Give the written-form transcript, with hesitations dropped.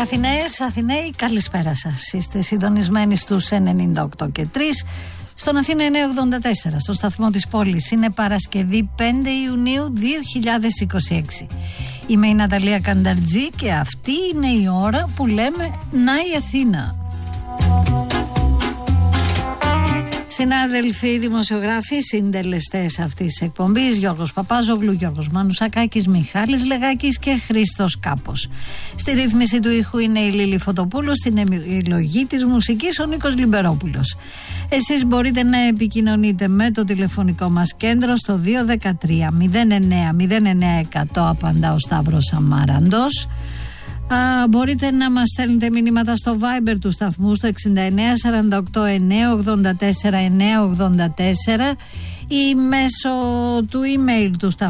Αθηναίες, Αθηναίοι, καλησπέρα σας. Είστε συντονισμένοι στους 98 και 3. Στον Αθήνα 984, στο σταθμό της πόλης. Είναι Παρασκευή 5 Ιουνίου 2026. Είμαι η Ναταλία Κανταρτζή και αυτή είναι η ώρα που λέμε «Να η Αθήνα». Συνάδελφοι, δημοσιογράφοι, συντελεστές αυτής της εκπομπής: Γιώργος Παπάζογλου, Γιώργος Μανουσακάκης, Μιχάλης Λεγάκης και Χρήστος Κάπος. Στη ρύθμιση του ήχου είναι η Λίλη Φωτοπούλου, στην επιλογή της μουσικής ο Νίκος Λιμπερόπουλος. Εσείς μπορείτε να επικοινωνείτε με το τηλεφωνικό μας κέντρο στο 213 09 09 100, απαντά ο Σταύρος Αμάραντος. Μπορείτε να μας στέλνετε μηνύματα στο Viber του σταθμού στο 69 48 9 84 9 84 ή μέσω του email του σταθμού